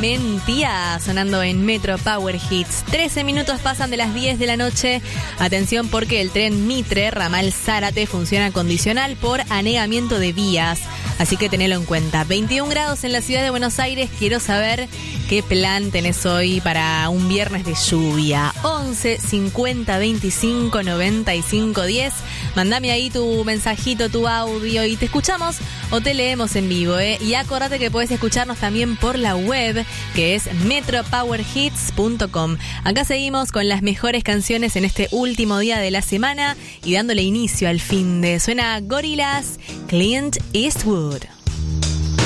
Mentía, sonando en Metro Power Hits. 13 minutos pasan de las 10 de la noche. Atención porque el tren Mitre, ramal Zárate, funciona condicional por anegamiento de vías. Así que tenelo en cuenta. 21 grados en la ciudad de Buenos Aires. Quiero saber qué plan tenés hoy para un viernes de lluvia. 11 50 25 95 10. Mandame ahí tu mensajito, tu audio y te escuchamos o te leemos en vivo, ¿eh? Y acordate que podés escucharnos también por la web, que es metropowerhits.com. Acá seguimos con las mejores canciones en este último día de la semana y dándole inicio al fin de... Suena Gorillaz, Clint Eastwood.